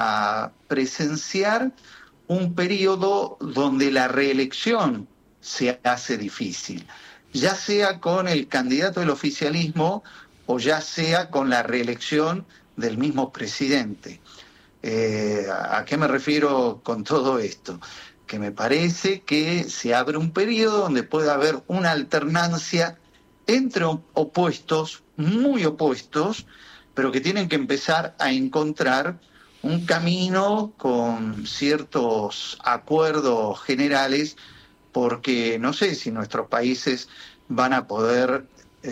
a presenciar un periodo donde la reelección se hace difícil, ya sea con el candidato del oficialismo o ya sea con la reelección del mismo presidente. ¿A qué me refiero con todo esto? Que me parece que se abre un periodo donde puede haber una alternancia entre opuestos, muy opuestos, pero que tienen que empezar a encontrar un camino con ciertos acuerdos generales, porque no sé si nuestros países van a poder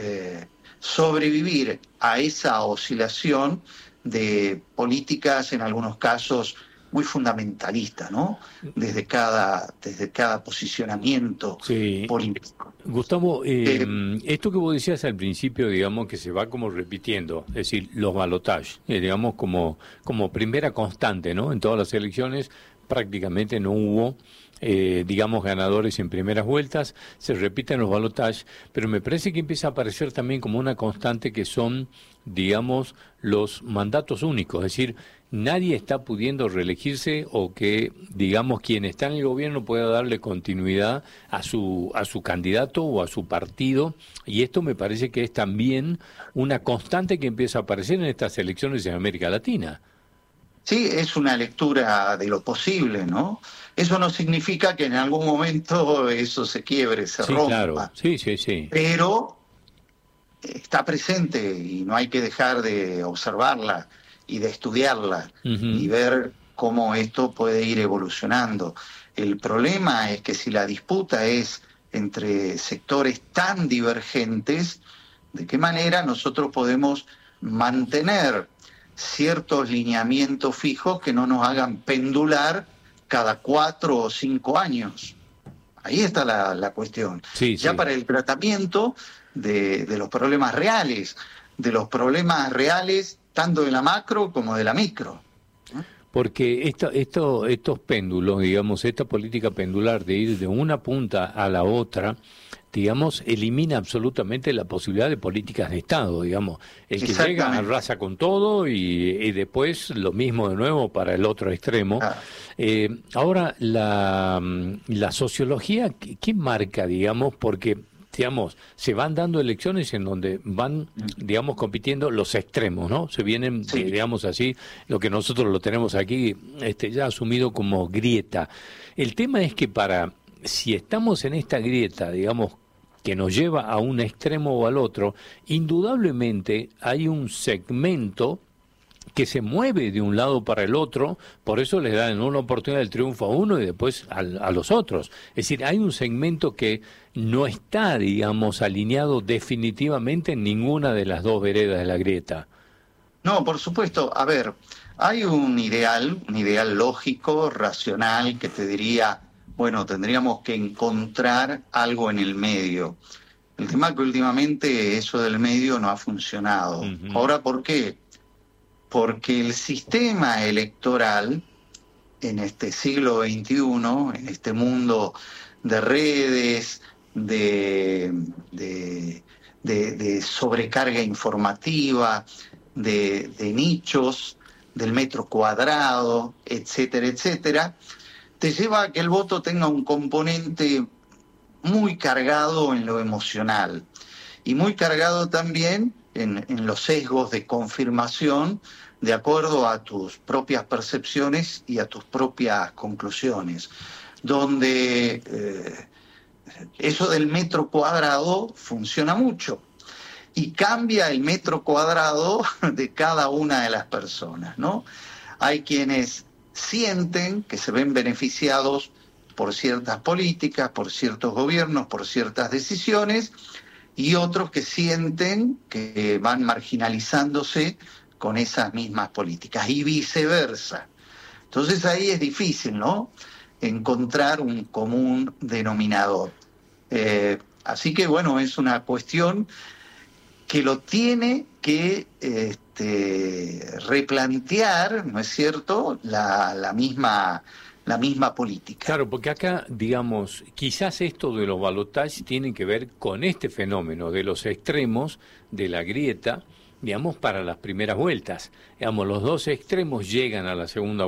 sobrevivir a esa oscilación de políticas, en algunos casos, muy fundamentalistas, ¿no? Desde cada posicionamiento político. Gustavo, esto que vos decías al principio, digamos, que se va como repitiendo, es decir, los balotajes, digamos, como primera constante, ¿no? En todas las elecciones prácticamente no hubo, digamos, ganadores en primeras vueltas, se repiten los balotajes, pero me parece que empieza a aparecer también como una constante que son, digamos, los mandatos únicos, es decir, nadie está pudiendo reelegirse o que, digamos, quien está en el gobierno pueda darle continuidad a su candidato o a su partido, y esto me parece que es también una constante que empieza a aparecer en estas elecciones en América Latina. Sí, es una lectura de lo posible, ¿no? Eso no significa que en algún momento eso se quiebre, se rompa. Claro. Sí. Pero está presente y no hay que dejar de observarla y de estudiarla y ver cómo esto puede ir evolucionando. El problema es que si la disputa es entre sectores tan divergentes, ¿de qué manera nosotros podemos mantener ciertos lineamientos fijos que no nos hagan pendular cada 4 o 5 años? Ahí está la cuestión. Ya para el tratamiento de los problemas reales, tanto de la macro como de la micro. Porque estos péndulos, digamos, esta política pendular de ir de una punta a la otra, digamos, elimina absolutamente la posibilidad de políticas de Estado, digamos. El que llega arrasa con todo y después lo mismo de nuevo para el otro extremo. Ahora, la sociología, ¿qué marca, digamos? Porque, digamos, se van dando elecciones en donde van, digamos, compitiendo los extremos, ¿no? Se vienen, digamos así, lo que nosotros lo tenemos aquí ya asumido como grieta. El tema es que si estamos en esta grieta, digamos, que nos lleva a un extremo o al otro, indudablemente hay un segmento que se mueve de un lado para el otro, por eso les dan una oportunidad del triunfo a uno y después a los otros. Es decir, hay un segmento que no está, digamos, alineado definitivamente en ninguna de las dos veredas de la grieta. No, por supuesto. A ver, hay un ideal lógico, racional, que te diría, bueno, tendríamos que encontrar algo en el medio. El tema es que últimamente eso del medio no ha funcionado. Ahora, ¿por qué? Porque el sistema electoral en este siglo XXI, en este mundo de redes, de sobrecarga informativa, de nichos, del metro cuadrado, etcétera, etcétera, te lleva a que el voto tenga un componente muy cargado en lo emocional y muy cargado también en los sesgos de confirmación de acuerdo a tus propias percepciones y a tus propias conclusiones, donde eso del metro cuadrado funciona mucho y cambia el metro cuadrado de cada una de las personas, ¿no? Hay quienes sienten que se ven beneficiados por ciertas políticas, por ciertos gobiernos, por ciertas decisiones, y otros que sienten que van marginalizándose con esas mismas políticas, y viceversa. Entonces ahí es difícil, ¿no?, encontrar un común denominador. Así que, bueno, es una cuestión que lo tiene que replantear, ¿no es cierto?, la misma política. Claro, porque acá, digamos, quizás esto de los balotajes tiene que ver con este fenómeno de los extremos, de la grieta, digamos, para las primeras vueltas. Digamos, los dos extremos llegan a la segunda